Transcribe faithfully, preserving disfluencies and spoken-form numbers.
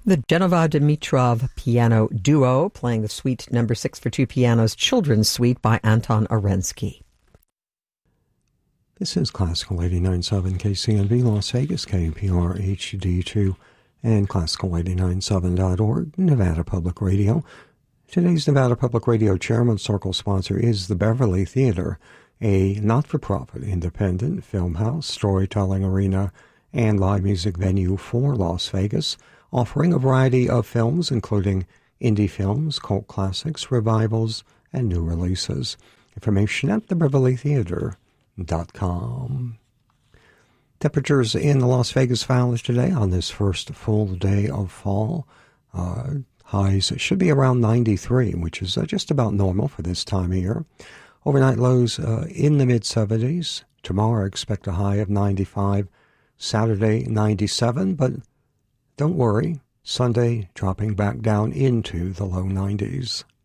The Genova Dimitrov Piano Duo playing the Suite Number Six for Two Pianos Children's Suite by Anton Arensky. This is Classical eighty-nine point seven K C N V Las Vegas, K P R H D two, and Classical eighty-nine point seven dot org, Nevada Public Radio. Today's Nevada Public Radio Chairman Circle sponsor is the Beverly Theater, a not-for-profit independent film house, storytelling arena, and live music venue for Las Vegas, offering a variety of films, including indie films, cult classics, revivals, and new releases. Information at the beverly theater dot com. Temperatures in the Las Vegas Valley today on this first full day of fall. Uh, highs should be around ninety-three, which is uh, just about normal for this time of year. Overnight lows uh, in the mid-seventies. Tomorrow expect a high of ninety-five. Saturday, ninety-seven, but don't worry, Sunday dropping back down into the low nineties.